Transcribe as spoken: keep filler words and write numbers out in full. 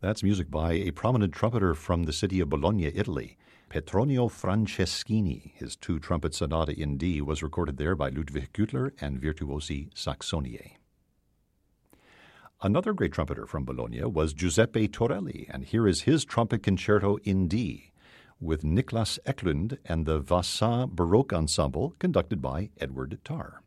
That's music by a prominent trumpeter from the city of Bologna, Italy, Petronio Franceschini. His two-trumpet sonata in D was recorded there by Ludwig Güttler and Virtuosi Saxoniae. Another great trumpeter from Bologna was Giuseppe Torelli, and here is his trumpet concerto in D with Niklas Eklund and the Vassin Baroque Ensemble conducted by Edward Tarr.